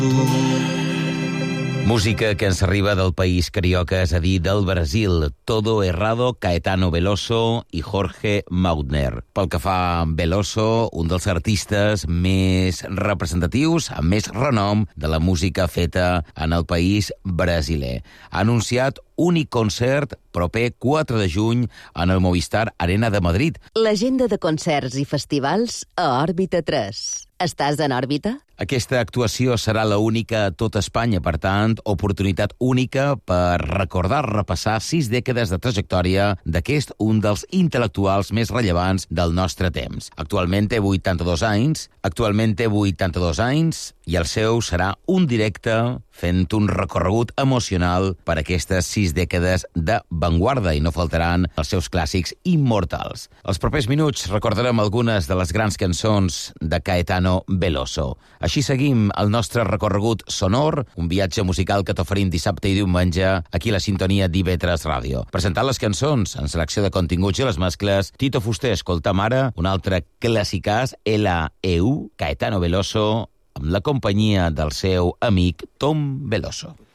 Música que ens arriba del país carioca, és a dir, del Brasil. Todo Errado, Caetano Veloso i Jorge Mautner. Pel que fa a Veloso, un dels artistes més representatius, amb més renom de la música feta en el país brasiler. Ha anunciat únic concert proper 4 de juny en el Movistar Arena de Madrid. L'agenda de concerts i festivals a Òrbita 3. Estàs en òrbita? Aquesta actuació serà la única a tot Espanya, per tant, oportunitat única per recordar, repassar 6 dècades de trajectòria d'aquest un dels intel·lectuals més rellevants del nostre temps. Actualment té 82 anys i el seu serà un directe fent un recorregut emocional per aquestes 6 dècades d'avantguarda i no faltaran els seus clàssics immortals. Els propers minuts recordarem algunes de les grans cançons de Caetano Veloso. Així seguim el nostre recorregut sonor, un viatge musical que t'oferim dissabte i diumenge aquí a la sintonia d'IV3 Ràdio. Presentant les cançons en selecció de continguts i les mescles, Tito Fuster, escoltam ara un altre clàssicàs, L.A.E.U., Caetano Veloso, amb la companyia del seu amic Tom Veloso.